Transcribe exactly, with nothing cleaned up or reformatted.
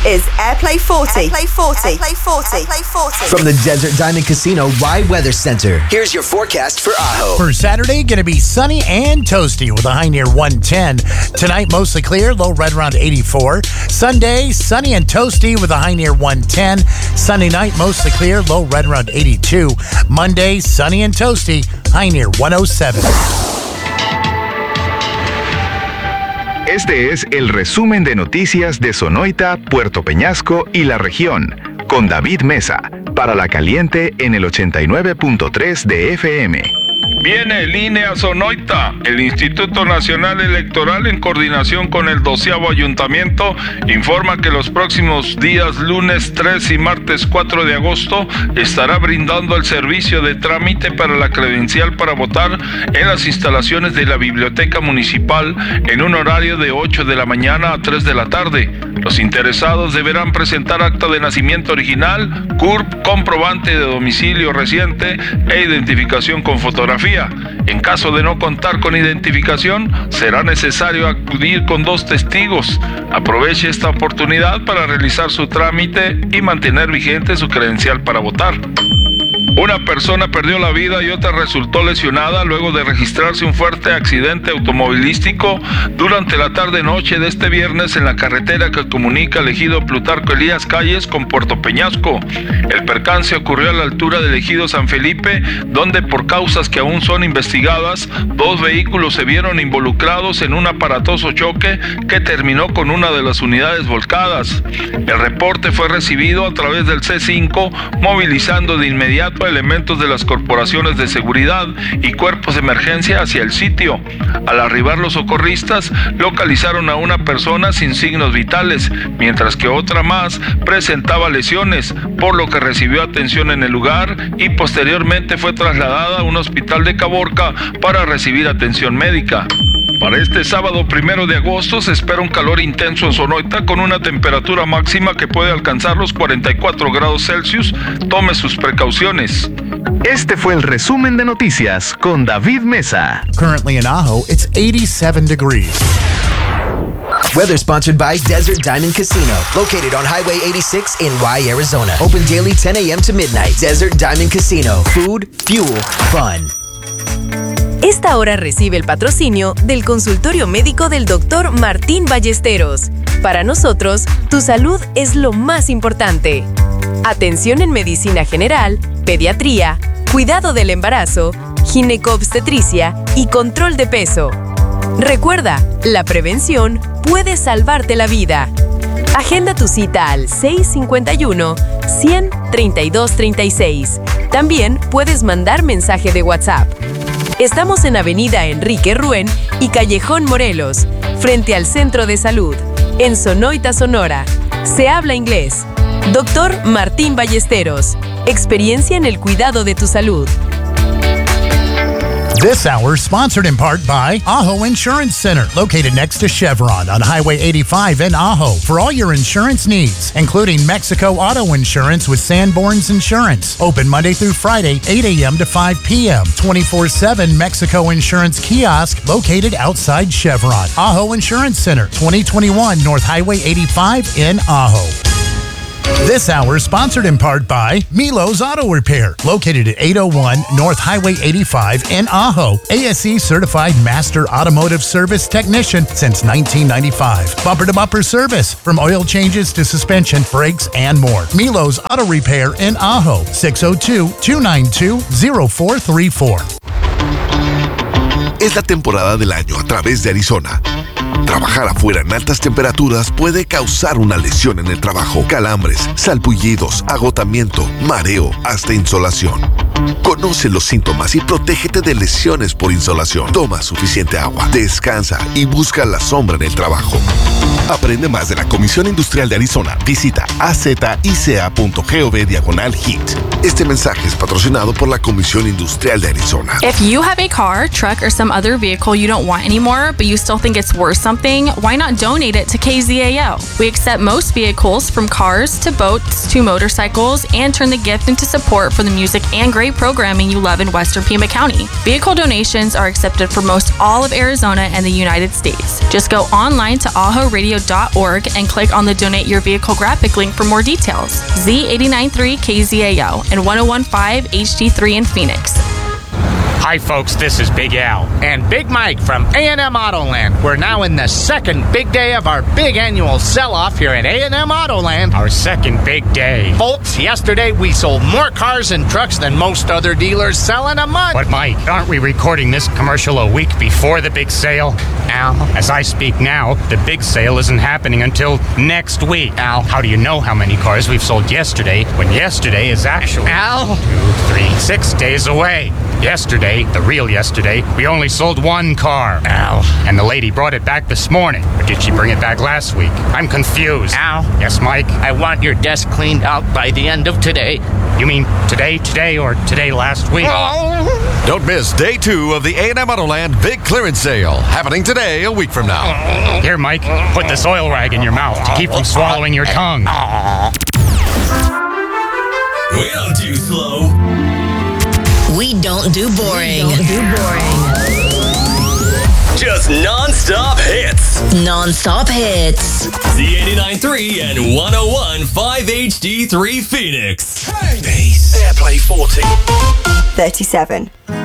is Airplay forty. Airplay forty. Airplay forty. Airplay forty. From the Desert Diamond Casino Rye Weather Center, here's your forecast for Ajo. For Saturday, going to be sunny and toasty with a high near one ten. Tonight, mostly clear, low right around eighty-four. Sunday, sunny and toasty with a high near one ten. Sunday night, mostly clear, low right around eighty-two. Monday, sunny and toasty, high near one oh seven. Este es el resumen de noticias de Sonoita, Puerto Peñasco y la región, con David Mesa, para La Caliente en el ochenta y nueve punto tres de F M. Viene el I N E a Sonoita. El Instituto Nacional Electoral, en coordinación con el doceavo Ayuntamiento, informa que los próximos días lunes tres y martes cuatro de agosto estará brindando el servicio de trámite para la credencial para votar en las instalaciones de la Biblioteca Municipal en un horario de ocho de la mañana a tres de la tarde. Los interesados deberán presentar acta de nacimiento original, C U R P, comprobante de domicilio reciente e identificación con fotografía. En caso de no contar con identificación, será necesario acudir con dos testigos. Aproveche esta oportunidad para realizar su trámite y mantener vigente su credencial para votar. Una persona perdió la vida y otra resultó lesionada luego de registrarse un fuerte accidente automovilístico durante la tarde-noche de este viernes en la carretera que comunica el ejido Plutarco Elías Calles con Puerto Peñasco. El percance ocurrió a la altura del ejido San Felipe, donde por causas que aún son investigadas, dos vehículos se vieron involucrados en un aparatoso choque que terminó con una de las unidades volcadas. El reporte fue recibido a través del C cinco, movilizando de inmediato elementos de las corporaciones de seguridad y cuerpos de emergencia hacia el sitio. Al arribar los socorristas, localizaron a una persona sin signos vitales, mientras que otra más presentaba lesiones, por lo que recibió atención en el lugar y posteriormente fue trasladada a un hospital de Caborca para recibir atención médica. Para este sábado primero de agosto se espera un calor intenso en Sonoita con una temperatura máxima que puede alcanzar los cuarenta y cuatro grados Celsius. Tome sus precauciones. Este fue el resumen de noticias con David Mesa. Currently in Ajo, it's eighty-seven degrees. Weather sponsored by Desert Diamond Casino, located on Highway eighty-six in Rye, Arizona. Open daily ten a.m. to midnight. Desert Diamond Casino. Food, fuel, fun. Esta hora recibe el patrocinio del consultorio médico del doctor Martín Ballesteros. Para nosotros, tu salud es lo más importante. Atención en medicina general, pediatría, cuidado del embarazo, ginecobstetricia y control de peso. Recuerda, la prevención puede salvarte la vida. Agenda tu cita al seis cinco uno, cien, treinta y dos treinta y seis. También puedes mandar mensaje de WhatsApp. Estamos en Avenida Enrique Ruen y Callejón Morelos, frente al Centro de Salud, en Sonoita, Sonora. Se habla inglés. doctor Martín Ballesteros. Experiencia en el cuidado de tu salud. This hour sponsored in part by Ajo Insurance Center, located next to Chevron on Highway eighty-five in Ajo, for all your insurance needs, including Mexico Auto Insurance with Sanborn's Insurance. Open Monday through Friday, eight a.m. to five p.m. twenty-four seven Mexico Insurance Kiosk located outside Chevron. Ajo Insurance Center, twenty twenty-one North Highway eighty-five in Ajo. This hour sponsored in part by Milo's Auto Repair, located at eight oh one North Highway eighty-five in Ajo. A S E certified master automotive service technician since nineteen ninety-five. Bumper to bumper service, from oil changes to suspension, brakes, and more. Milo's Auto Repair in Ajo, six oh two, two nine two, oh four three four. Es la temporada del año a través de Arizona. Trabajar afuera en altas temperaturas puede causar una lesión en el trabajo, calambres, salpullidos, agotamiento, mareo, hasta insolación. Conoce los síntomas y protégete de lesiones por insolación. Toma suficiente agua, descansa y busca la sombra en el trabajo. Aprende más de la Comisión Industrial de Arizona. Visita azica.gov diagonal HEAT. Este mensaje es patrocinado por la Comisión Industrial de Arizona. If you have a car, truck, or some other vehicle you don't want anymore, but you still think it's worth something, why not donate it to K Z A L? We accept most vehicles, from cars to boats to motorcycles, and turn the gift into support for the music and great great programming you love in Western Pima County. Vehicle donations are accepted for most all of Arizona and the United States. Just go online to aho radio dot org and click on the Donate Your Vehicle graphic link for more details. Z eighty-nine point three K Z A O and one oh one point five H D three in Phoenix. Hi folks, this is Big Al and Big Mike from A and M Autoland. We're now in the second big day of our big annual sell-off here at A and M Autoland. Our second big day. Folks, yesterday we sold more cars and trucks than most other dealers sell in a month. But Mike, aren't we recording this commercial a week before the big sale? Al, as I speak now, the big sale isn't happening until next week. Al, how do you know how many cars we've sold yesterday when yesterday is actually Al, two, three, six days away? Yesterday, the real yesterday, we only sold one car. Al. And the lady brought it back this morning. Or did she bring it back last week? I'm confused. Al. Yes, Mike? I want your desk cleaned out by the end of today. You mean today, today, or today last week? Don't miss day two of the A and M Autoland Big Clearance Sale, happening today, a week from now. Here, Mike, put this oil rag in your mouth to keep from swallowing your tongue. Way out too slow. We don't do boring. We don't do boring. Just non-stop hits. Non-stop hits. Z eighty-nine point three and one oh one point five H D three Phoenix. Hey! Airplay forty. thirty-seven.